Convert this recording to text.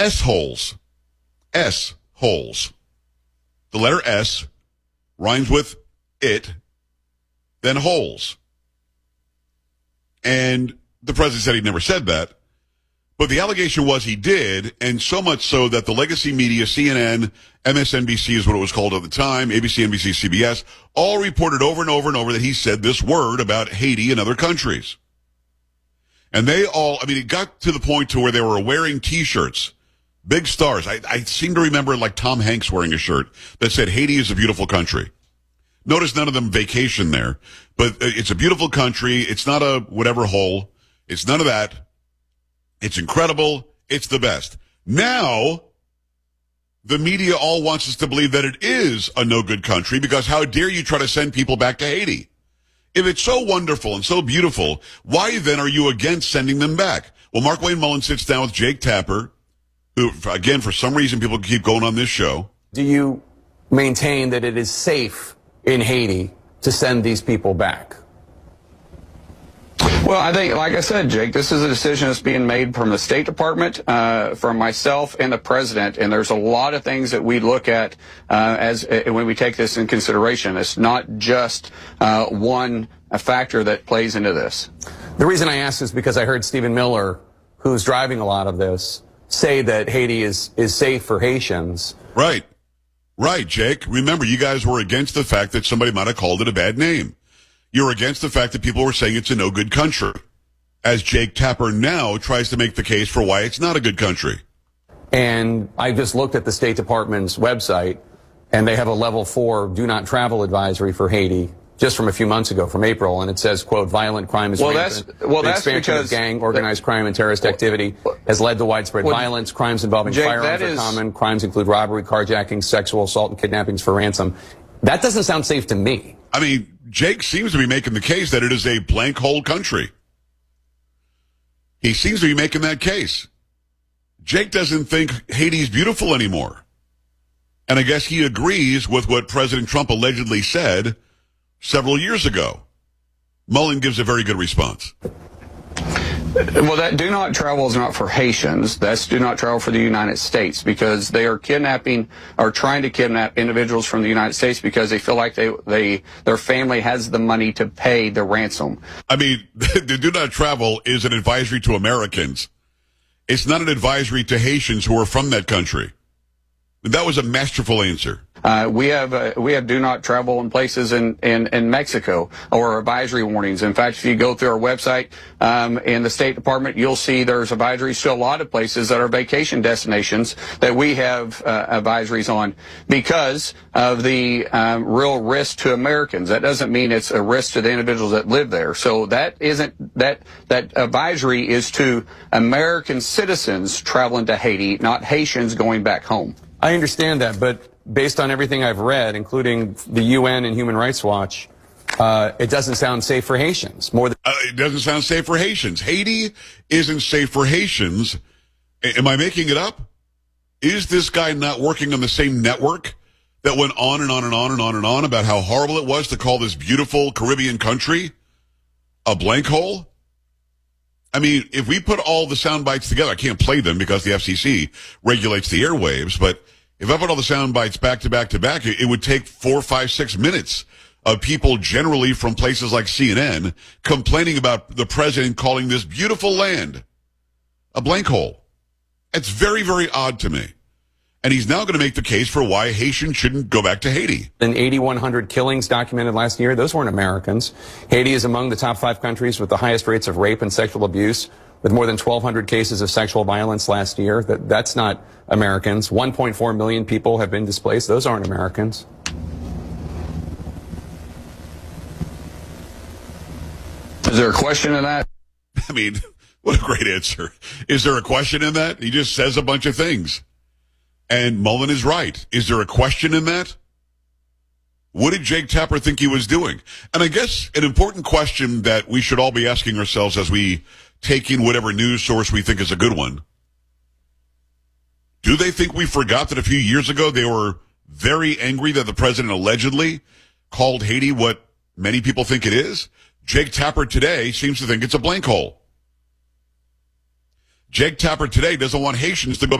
S-holes. S-holes. The letter S rhymes with it, then holes. And the president said he never said that. But the allegation was he did, and so much so that the legacy media, CNN, MSNBC is what it was called at the time, ABC, NBC, CBS, all reported over and over and over that he said this word about Haiti and other countries. And they all, it got to the point to where they were wearing T-shirts, big stars. I seem to remember like Tom Hanks wearing a shirt that said Haiti is a beautiful country. Notice none of them vacation there, but it's a beautiful country. It's not a whatever hole. It's none of that. It's incredible. It's the best. Now, the media all wants us to believe that it is a no-good country because how dare you try to send people back to Haiti? If it's so wonderful and so beautiful, why then are you against sending them back? Well, Mark Wayne Mullen sits down with Jake Tapper, who, again, for some reason, people keep going on this show. Do you maintain that it is safe in Haiti to send these people back? Well, I think, like I said, Jake, this is a decision that's being made from the State Department, from myself and the president, and there's a lot of things that we look at when we take this in consideration. It's not just one factor that plays into this. The reason I ask is because I heard Stephen Miller, who's driving a lot of this, say that Haiti is safe for Haitians. Right, Jake. Remember, you guys were against the fact that somebody might have called it a bad name. You're against the fact that people were saying it's a no-good country, as Jake Tapper now tries to make the case for why it's not a good country. And I just looked at the State Department's website, and they have a level 4 do not travel advisory for Haiti just from a few months ago, from April, and it says, quote, violent crime is rampant. The expansion of gang, organized crime, and terrorist activity has led to widespread violence. Crimes involving firearms are common. Crimes include robbery, carjacking, sexual assault, and kidnappings for ransom. That doesn't sound safe to me. Jake seems to be making the case that it is a blank hole country. He seems to be making that case. Jake doesn't think Haiti's beautiful anymore. And I guess he agrees with what President Trump allegedly said several years ago. Mullen gives a very good response. Well, that do not travel is not for Haitians. That's do not travel for the United States, because they are kidnapping or trying to kidnap individuals from the United States because they feel like their family has the money to pay the ransom. The do not travel is an advisory to Americans. It's not an advisory to Haitians who are from that country. That was a masterful answer. We have do not travel in places in Mexico, or advisory warnings. In fact, if you go through our website in the State Department, you'll see there's advisories to a lot of places that are vacation destinations that we have advisories on because of the real risk to Americans. That doesn't mean it's a risk to the individuals that live there. So that advisory is to American citizens traveling to Haiti, not Haitians going back home. I understand that, but based on everything I've read, including the UN and Human Rights Watch, it doesn't sound safe for Haitians. It doesn't sound safe for Haitians. Haiti isn't safe for Haitians. Am I making it up? Is this guy not working on the same network that went on and on and on and on and on about how horrible it was to call this beautiful Caribbean country a blank hole? If we put all the sound bites together, I can't play them because the FCC regulates the airwaves, but if I put all the sound bites back to back to back, it would take 4, 5, 6 minutes of people generally from places like CNN complaining about the president calling this beautiful land a blank hole. It's very, very odd to me. And he's now going to make the case for why Haitians shouldn't go back to Haiti. In 8,100 killings documented last year, those weren't Americans. Haiti is among the top 5 countries with the highest rates of rape and sexual abuse, with more than 1,200 cases of sexual violence last year. That's not Americans. 1.4 million people have been displaced. Those aren't Americans. Is there a question in that? What a great answer. Is there a question in that? He just says a bunch of things. And Mullen is right. Is there a question in that? What did Jake Tapper think he was doing? And I guess an important question that we should all be asking ourselves as we take in whatever news source we think is a good one. Do they think we forgot that a few years ago they were very angry that the president allegedly called Haiti what many people think it is? Jake Tapper today seems to think it's a blank hole. Jake Tapper today doesn't want Haitians to go